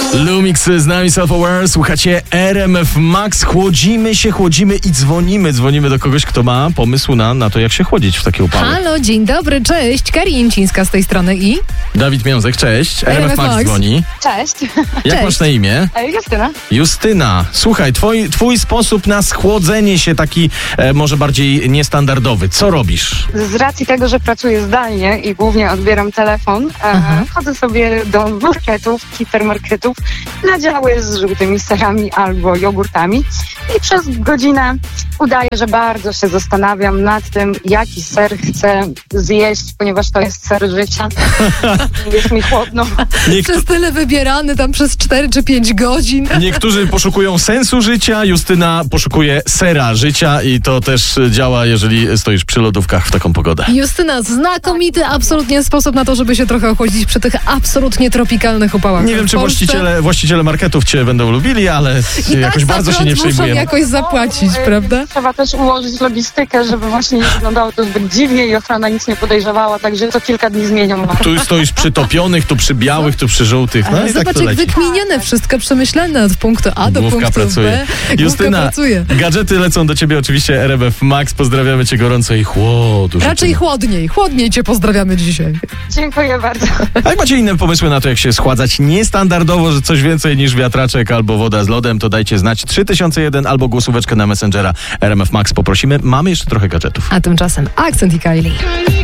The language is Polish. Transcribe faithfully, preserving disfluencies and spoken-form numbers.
Lumix z nami, Self-Aware, słuchacie R M F Max, chłodzimy się, chłodzimy i dzwonimy, dzwonimy do kogoś, kto ma pomysł na, na to, jak się chłodzić w takie upały. Halo, dzień dobry, cześć, Kari Jęcińska z tej strony i... Dawid Miązek, cześć, R M F Max dzwoni. Cześć. Jak Cześć. masz na imię? Justyna. Justyna, słuchaj, twój, twój sposób na schłodzenie się taki e, może bardziej niestandardowy, co robisz? Z racji tego, że pracuję zdalnie i głównie odbieram telefon, e, chodzę sobie do marketów, hipermarketów na działy z żółtymi serami albo jogurtami i przez godzinę udaję, że bardzo się zastanawiam nad tym, jaki ser chcę zjeść, ponieważ to jest ser życia. Jest mi chłodno. Niekt- Przez tyle wybierany tam przez cztery czy pięć godzin. Niektórzy poszukują sensu życia, Justyna poszukuje sera życia i to też działa, jeżeli stoisz przy lodówkach w taką pogodę. Justyna, znakomity absolutnie sposób na to, żeby się trochę ochłodzić przy tych absolutnie tropikalnych upałach. Nie wiem, w czy Polsce. właściciele, właściciele marketów cię będą lubili, ale I jakoś tak bardzo za się nie prąd muszą przejmujemy. jakoś zapłacić, E, prawda? Trzeba też ułożyć logistykę, żeby właśnie nie wyglądało to zbyt dziwnie i ochrona nic nie podejrzewała, także to kilka dni zmienią. Tu stoisz przy topionych, tu przy białych, tu przy żółtych. No Ale i tak zobacz, to jak leci. wykminione, wszystko przemyślane od punktu A do Główka punktu pracuje. B. Główka Justyna, pracuje. gadżety lecą do ciebie oczywiście, R M F Max. Pozdrawiamy cię gorąco i chłodu. Raczej życzymy. chłodniej, chłodniej cię pozdrawiamy dzisiaj. Dziękuję bardzo. A jak macie inne pomysły na to, jak się schładzać niestandardowo, że coś więcej niż wiatraczek albo woda z lodem, to dajcie znać trzy tysiące jeden albo głosóweczkę na Messengera R M F Max poprosimy. Mamy jeszcze trochę gadżetów. A tymczasem Akcent i Kylie.